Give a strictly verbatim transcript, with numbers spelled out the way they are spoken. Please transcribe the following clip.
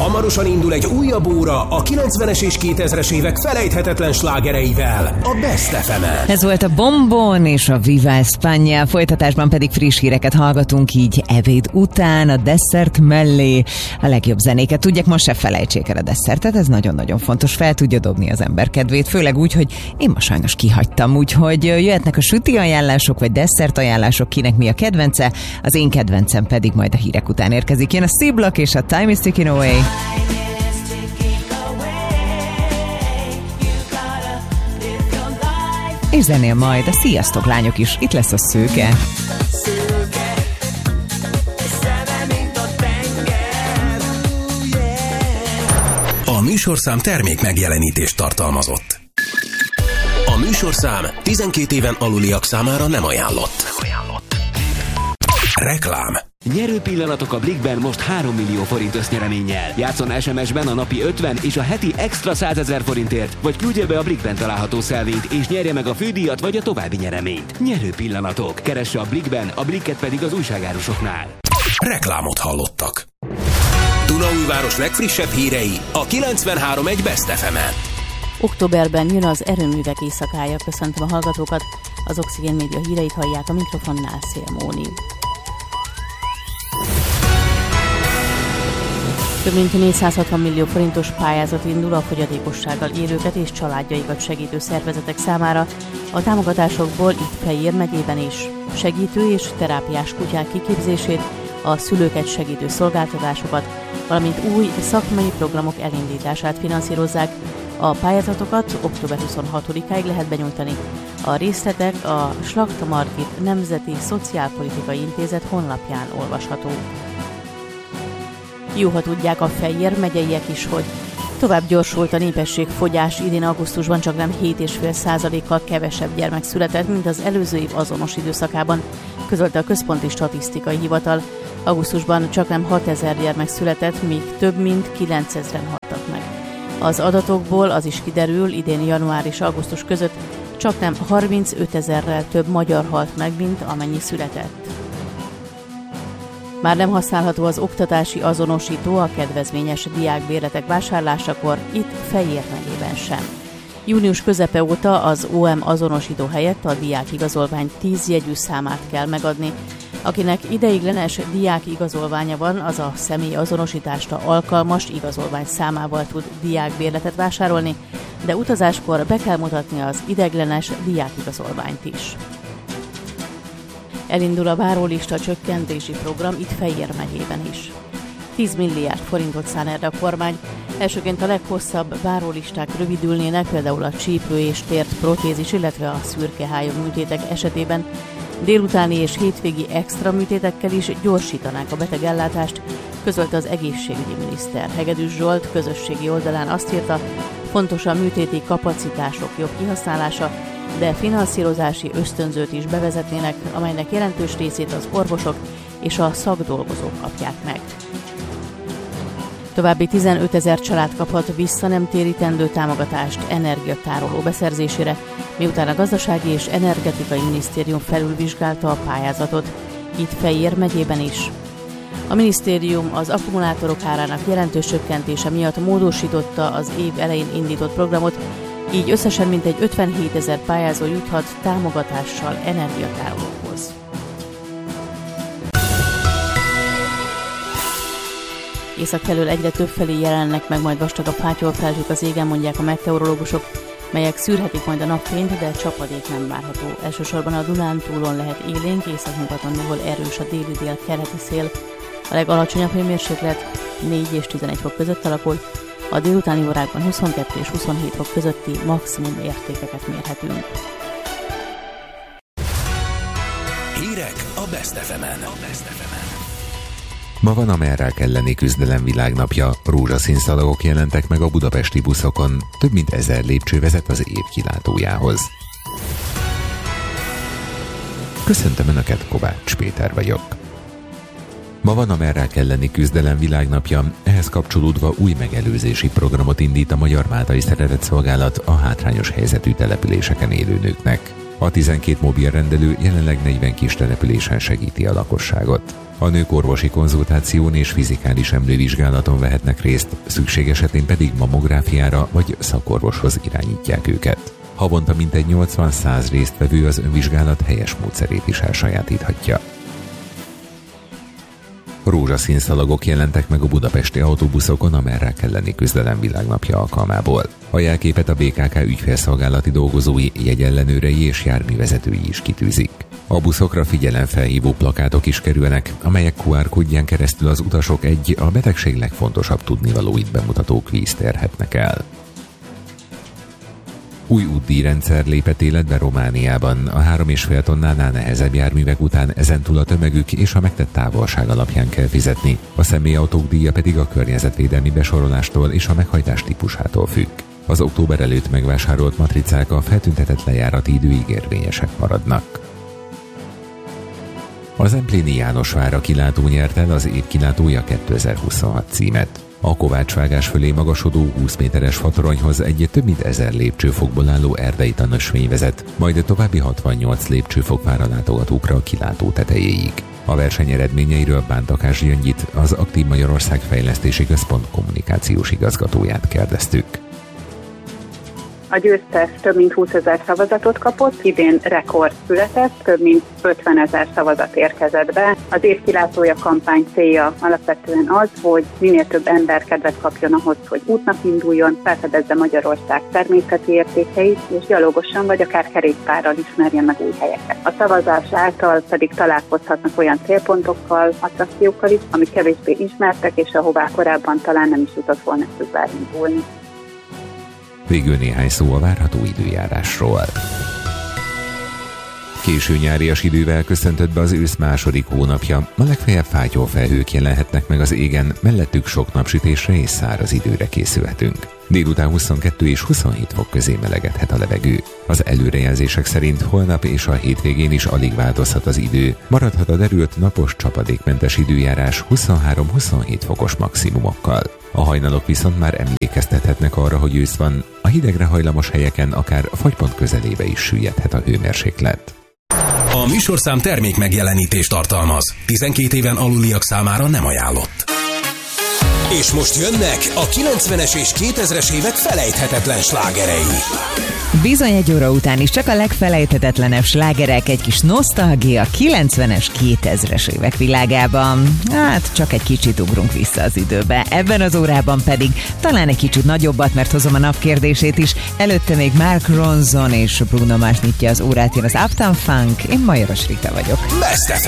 Hamarosan indul egy újabb óra a kilencvenes és kétezres évek felejthetetlen slágereivel, a Best ef emen. Ez volt a Bombon és a Viva España, folytatásban pedig friss híreket hallgatunk így ebéd után, a desszert mellé a legjobb zenéket. Tudják, most se felejtsék el a desszertet, ez nagyon-nagyon fontos, fel tudja dobni az ember kedvét, főleg úgy, hogy én ma sajnos kihagytam, úgyhogy jöhetnek a süti ajánlások, vagy desszert ajánlások, kinek mi a kedvence, az én kedvencem pedig majd a hírek után érkezik. Jön a C-Block és a Time is Ticking Away. És zenél majd a Sziasztok lányok is, itt lesz a Szőke. A műsorszám termék megjelenítést tartalmazott. A műsorszám tizenkét éven aluliak számára nem ajánlott. Reklám. Nyerő pillanatok a Blikkben most három millió forint össznyereménnyel. Játszon es em es-ben a napi ötven és a heti extra százezer forintért, vagy küldje be a Blikkben található szelvényt, és nyerje meg a fődíjat vagy a további nyereményt. Nyerő pillanatok. Keresse a Blikkben, a Blikket pedig az újságárusoknál. Reklámot hallottak. Dunaújváros legfrissebb hírei a kilencvenhárom egy Best ef emen. Októberben jön az erőművek éjszakája. Köszöntöm a hallgatókat. Az Oxigén Média híreit hallják, a mikrofonnál Szél Móni. Több mint négyszázhatvan millió forintos pályázat indul a fogyatékossággal élőket és családjaikat segítő szervezetek számára. A támogatásokból itt Fejér megyében is segítő és terápiás kutyák kiképzését, a szülőket segítő szolgáltatásokat, valamint új szakmai programok elindítását finanszírozzák. A pályázatokat október huszonhatodikáig lehet benyújtani. A részletek a Slakta Margit Nemzeti Szociálpolitikai Intézet honlapján olvasható. Jó, ha tudják a Fejér megyeiek is, hogy tovább gyorsult a népességfogyás, idén augusztusban csak nem hét egész öt százalékkal kevesebb gyermek született, mint az előző év azonos időszakában, közölte a Központi Statisztikai Hivatal. Augusztusban csak nem hatezer gyermek született, míg több mint kilencezren haltak meg. Az adatokból az is kiderül, idén január és augusztus között csak nem harmincötezerrel több magyar halt meg, mint amennyi született. Már nem használható az oktatási azonosító a kedvezményes diákbérletek vásárlásakor, itt Fejér megyében sem. Június közepe óta az o em azonosító helyett a diákigazolvány tíz jegyű számát kell megadni. Akinek ideiglenes diákigazolványa van, az a személy azonosításra alkalmas igazolvány számával tud diákbérletet vásárolni, de utazáskor be kell mutatni az ideiglenes diákigazolványt is. Elindul a várólista csökkentési program itt Fejér megyében is. tíz milliárd forintot szán erre a kormány. Elsőként a leghosszabb várólisták rövidülnének, például a csípő és tért protézis, illetve a szürkehályog műtétek esetében. Délutáni és hétvégi extra műtétekkel is gyorsítanák a betegellátást, közölte az egészségügyi miniszter. Hegedűs Zsolt közösségi oldalán azt írta, fontos a műtéti kapacitások jobb kihasználása, de finanszírozási ösztönzőt is bevezetnének, amelynek jelentős részét az orvosok és a szakdolgozók kapják meg. További tizenötezer család kaphat vissza nem térítendő támogatást energiatároló beszerzésére, miután a Gazdasági és Energetikai Minisztérium felülvizsgálta a pályázatot, itt Fejér megyében is. A minisztérium az akkumulátorok árának jelentős csökkentése miatt módosította az év elején indított programot, így összesen mintegy ötvenhétezer pályázó juthat támogatással energiatárolókhoz. Észak felől egyre több felé jelennek meg majd vastagabb fátyolfelhők az égen, mondják a meteorológusok, melyek szűrhetik majd a napfényt, de csapadék nem várható. Elsősorban a Dunántúlon lehet élénk, északnyugaton, ahol erős a déli-dél-keleti szél. A legalacsonyabb hőmérséklet négy és tizenegy fok között alakul, a délutáni órákban huszonkettő és huszonhét fok közötti maximum értékeket mérhetünk. Hírek a Best ef emen. Ma van a merrák elleni küzdelem világnapja, rózsaszín szalagok jelentek meg a budapesti buszokon, több mint ezer lépcső vezet az év kilátójához. Köszöntöm Önöket, Kovács Péter vagyok. Ma van a merrák elleni küzdelem világnapja, ehhez kapcsolódva új megelőzési programot indít a Magyar Máltai Szeretetszolgálat a hátrányos helyzetű településeken élő nőknek. A tizenkét mobil rendelő jelenleg negyven kis településen segíti a lakosságot. A nők orvosi konzultáción és fizikális emlővizsgálaton vehetnek részt, szükség esetén pedig mammográfiára vagy szakorvoshoz irányítják őket. Havonta mintegy nyolcvan-száz résztvevő az önvizsgálat helyes módszerét is elsajátíthatja. Rózsaszín szalagok jelentek meg a budapesti autóbuszokon a Merrel elleni küzdelem világnapja alkalmából. A jelképet a bé ká ká ügyfélszolgálati dolgozói, jegyellenőrei és járművezetői is kitűzik. A buszokra figyelemfelhívó plakátok is kerülnek, amelyek kú ár kódján keresztül az utasok egy a betegség legfontosabb tudnivalóit bemutató kvízt érhetnek el. Új útdíjrendszer lépett életbe Romániában. A három és fél tonnánál nehezebb járművek után ezentúl a tömegük és a megtett távolság alapján kell fizetni. A személyautók díja pedig a környezetvédelmi besorolástól és a meghajtás típusától függ. Az október előtt megvásárolt matricák a feltüntetett lejárati időig érvényesek maradnak. Az Empléni Jánosvára kilátó nyert el az év kilátója kétezer-huszonhat címet. A kovácsvágás fölé magasodó húsz méteres fatoronyhoz egy több mint ezer lépcsőfokból álló erdei tanösvény vezet, majd további hatvannyolc lépcsőfok vár a látogatókra a kilátó tetejéig. A verseny eredményeiről Bántakás Gyöngyit, az Aktív Magyarország Fejlesztési Központ kommunikációs igazgatóját kérdeztük. A győztes több mint húszezer szavazatot kapott, idén rekord született, több mint ötvenezer szavazat érkezett be. Az évkilátója kampány célja alapvetően az, hogy minél több ember kedvet kapjon ahhoz, hogy útnak induljon, felfedezze Magyarország természeti értékeit, és gyalogosan vagy akár kerékpárral ismerjen meg új helyeket. A szavazás által pedig találkozhatnak olyan célpontokkal, attrakciókkal is, amik kevésbé ismertek, és ahová korábban talán nem is jutott volna eszükbe elindulni. Végül néhány szó a várható időjárásról. Késő nyárias idővel köszöntött be az ősz második hónapja. A legfeljebb fátyolfelhők jelenhetnek meg az égen, mellettük sok napsütésre és száraz időre készülhetünk. Délután huszonkettő és huszonhét fok közé melegedhet a levegő. Az előrejelzések szerint holnap és a hétvégén is alig változhat az idő. Maradhat a derült napos csapadékmentes időjárás huszonhárom-huszonhét fokos maximumokkal. A hajnalok viszont már emlékeztethetnek arra, hogy ősz van. A hidegre hajlamos helyeken akár a fagypont közelébe is süllyedhet a hőmérséklet. A műsorszám termék megjelenítést tartalmaz. tizenkét éven aluliak számára nem ajánlott. És most jönnek a kilencvenes és kétezres évek felejthetetlen slágerei. Bizony egy óra után is csak a legfelejthetetlenebb slágerek, egy kis nosztalgia kilencvenes, kétezres évek világában. Hát csak egy kicsit ugrunk vissza az időbe. Ebben az órában pedig talán egy kicsit nagyobbat, mert hozom a napkérdését is. Előtte még Mark Ronson és Bruno Mars nyitja az órát, jön az Uptown Funk. Én Majoros Rita vagyok. Best ef